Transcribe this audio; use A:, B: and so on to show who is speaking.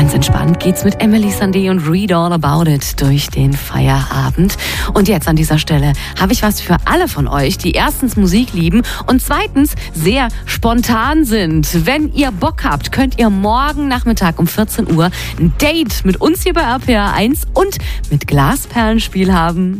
A: Ganz entspannt geht's mit Emily Sandé und Read All About It durch den Feierabend. Und jetzt an dieser Stelle habe ich was für alle von euch, die erstens Musik lieben und zweitens sehr spontan sind. Wenn ihr Bock habt, könnt ihr morgen Nachmittag um 14 Uhr ein Date mit uns hier bei RPR 1 und mit Glasperlenspiel haben.